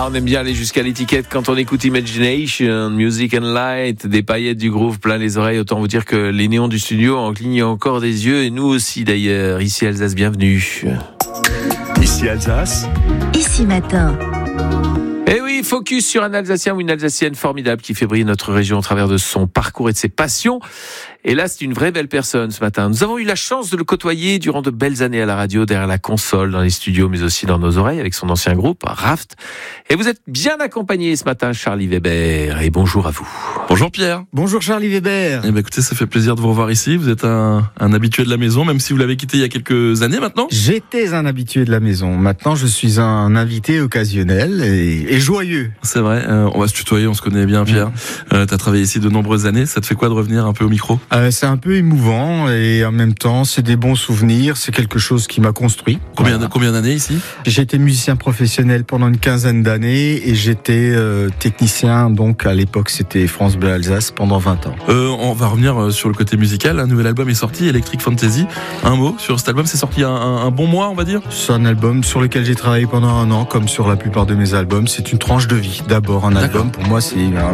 on aime bien aller jusqu'à l'étiquette quand on écoute Imagination, Music and Light, des paillettes du groove plein les oreilles. Autant vous dire que les néons du studio en clignent encore des yeux, et nous aussi d'ailleurs. Ici Alsace, bienvenue. Ici Alsace. Ici Matin. Et oui, focus sur un Alsacien ou une Alsacienne formidable qui fait briller notre région au travers de son parcours et de ses passions. Et là, c'est une vraie belle personne ce matin. Nous avons eu la chance de le côtoyer durant de belles années à la radio, derrière la console, dans les studios, mais aussi dans nos oreilles, avec son ancien groupe, Raft. Et vous êtes bien accompagné ce matin, Charlie Weber. Et bonjour à vous. Bonjour Pierre. Bonjour Charlie Weber. Eh ben écoutez, ça fait plaisir de vous revoir ici. Vous êtes un habitué de la maison, même si vous l'avez quitté il y a quelques années maintenant. J'étais un habitué de la maison. Maintenant, je suis un invité occasionnel et joyeux. C'est vrai, on va se tutoyer, on se connaît bien Pierre. T'as travaillé ici de nombreuses années. Ça te fait quoi de revenir un peu au micro ? C'est un peu émouvant et en même temps, c'est des bons souvenirs. C'est quelque chose qui m'a construit. Combien d'années ici ? J'ai été musicien professionnel pendant une quinzaine d'années et j'étais technicien. Donc à l'époque, c'était France Bleu Alsace pendant 20 ans. On va revenir sur le côté musical. Un nouvel album est sorti, Electric Fantasy. Un mot sur cet album, c'est sorti un bon mois, on va dire ? C'est un album sur lequel j'ai travaillé pendant un an, comme sur la plupart de mes albums. C'est une tranche de vie. D'abord, un album, pour moi, c'est un